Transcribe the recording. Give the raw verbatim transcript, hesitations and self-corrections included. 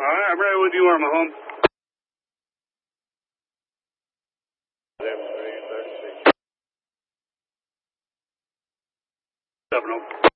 right, I'm ready with you on my home. seven oh.